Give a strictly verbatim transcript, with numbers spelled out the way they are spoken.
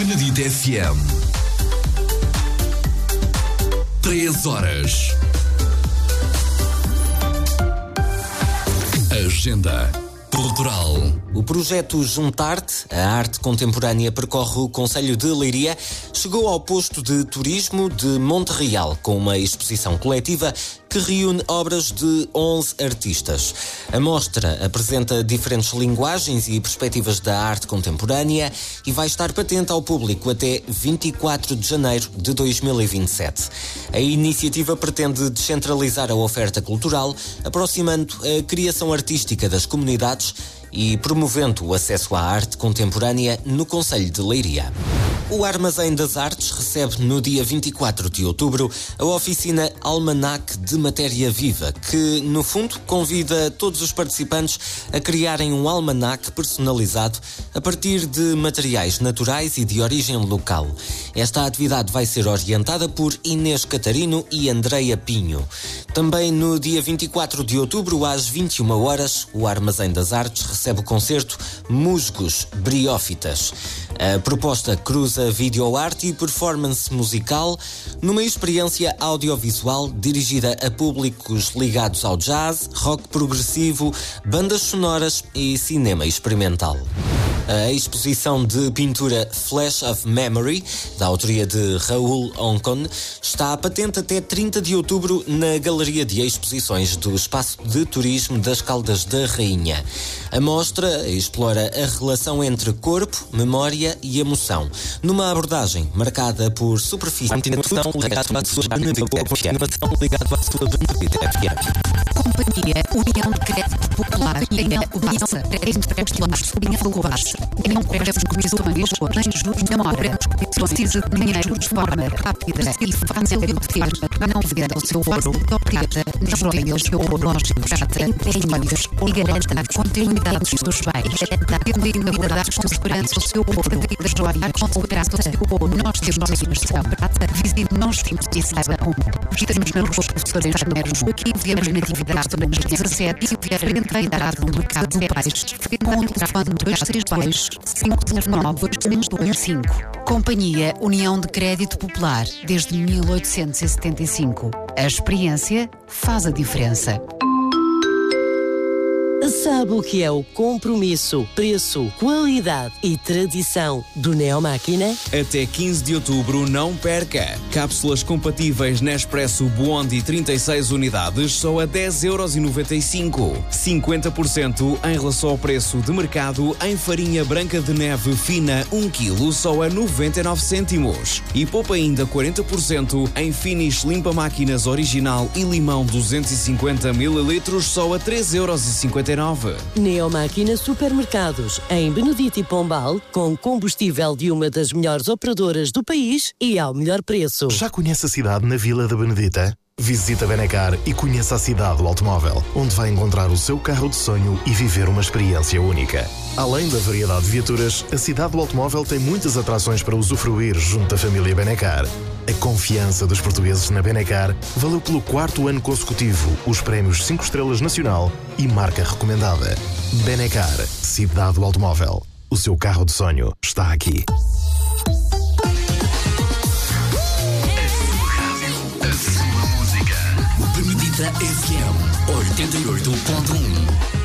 Benedita F M. Três horas. Agenda cultural. O projeto Juntar-te, a arte contemporânea percorre o concelho de Leiria, chegou ao posto de turismo de Monte Real com uma exposição coletiva que reúne obras de onze artistas. A mostra apresenta diferentes linguagens e perspectivas da arte contemporânea e vai estar patente ao público até vinte e quatro de janeiro de dois mil e vinte e sete. A iniciativa pretende descentralizar a oferta cultural, aproximando a criação artística das comunidades e promovendo o acesso à arte contemporânea no concelho de Leiria. O Armazém das Artes recebe no dia vinte e quatro de outubro a oficina Almanac de Matéria Viva, que, no fundo, convida todos os participantes a criarem um almanac personalizado a partir de materiais naturais e de origem local. Esta atividade vai ser orientada por Inês Catarino e Andreia Pinho. Também no dia vinte e quatro de outubro, às vinte e uma horas, o Armazém das Artes recebe o concerto Musgos Briófitas. A proposta cruza videoarte e performance musical numa experiência audiovisual dirigida a públicos ligados ao jazz, rock progressivo, bandas sonoras e cinema experimental. A exposição de pintura Flash of Memory, da autoria de Raul Oncon, está patente até trinta de outubro na Galeria de Exposições do Espaço de Turismo das Caldas da Rainha. A mostra explora a relação entre corpo, memória e emoção, numa abordagem marcada por superfície. Continuação ligada à sua ligado à sua Companhia União de Crédito Popular e a Aliança Empréstimos Subinfluas. União de Créditos Comissões por juros memória. Precisa de dinheiro de forma rápida e fácil de obter. Não venda o seu ouro tocada nas joias ou lojas prata em meios e garanta a continuidade dos bens. Da dignidade com esperança o seu ouro e das joias com graça ou nós temos a prata. Visite-nos e saiba como. Visite-nos na rua Professores Engenheiros aqui viemos na atividade dezessete e vier entreidade no mercado de pais. Contrafando dois três pais, cinco nove dois cinco. Companhia União de Crédito Popular, desde mil oitocentos e setenta e cinco. A experiência faz a diferença. Sabe o que é o compromisso, preço, qualidade e tradição do Neomáquina? Até quinze de outubro não perca! Cápsulas compatíveis Nespresso Bondi trinta e seis unidades só a dez euros e noventa e cinco. cinquenta por cento em relação ao preço de mercado em farinha branca de neve fina um quilo só a noventa e nove cêntimos. E poupa ainda quarenta por cento em Finish Limpa Máquinas Original e Limão duzentos e cinquenta mililitros só a três euros e cinquenta e nove. Neomáquina Supermercados, em Benedito e Pombal, com combustível de uma das melhores operadoras do país e ao melhor preço. Já conhece a cidade na Vila da Benedita? Visita Benacar e conheça a cidade do automóvel, onde vai encontrar o seu carro de sonho e viver uma experiência única. Além da variedade de viaturas, a cidade do automóvel tem muitas atrações para usufruir junto à família Benacar. A confiança dos portugueses na Benacar valeu pelo quarto ano consecutivo os prémios cinco estrelas Nacional e marca recomendada. Benacar, cidade do automóvel. O seu carro de sonho está aqui. Benedita F M oitenta e oito ponto um.